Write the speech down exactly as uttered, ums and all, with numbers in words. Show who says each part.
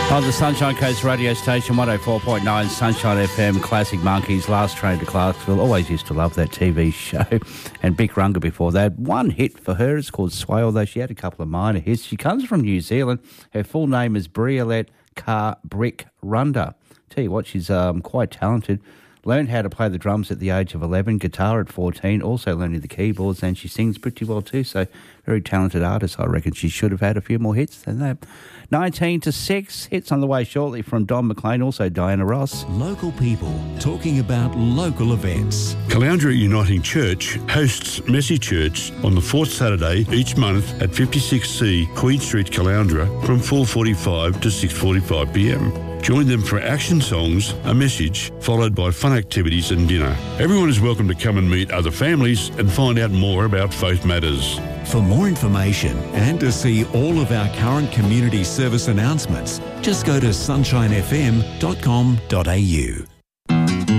Speaker 1: On the Sunshine Coast radio station, one oh four point nine Sunshine F M, Classic Monkeys, Last Train to Clarksville. Always used to love that T V show. And Bic Runga before that. One hit for her, it's called Sway, although she had a couple of minor hits. She comes from New Zealand. Her full name is Brialette Carr Brick Runda. Tell you what, she's um, quite talented. Learned how to play the drums at the age of eleven, guitar at fourteen, also learning the keyboards, and she sings pretty well too, so very talented artist. I reckon she should have had a few more hits than that. nineteen to six, hits on the way shortly from Don McLean, also Diana Ross.
Speaker 2: Local people talking about local events.
Speaker 3: Caloundra Uniting Church hosts Messy Church on the fourth Saturday each month at fifty-six C Queen Street, Caloundra from four forty-five to six forty-five p m. Join them for action songs, a message, followed by fun activities and dinner. Everyone is welcome to come and meet other families and find out more about Faith Matters.
Speaker 2: For more information and to see all of our current community service announcements, just go to sunshine f m dot com dot a u.